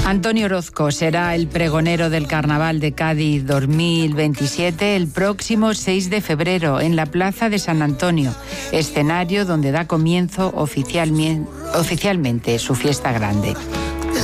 Antonio Orozco será el pregonero del Carnaval de Cádiz 2027 el próximo 6 de febrero en la Plaza de San Antonio, escenario donde da comienzo oficialmente su fiesta grande.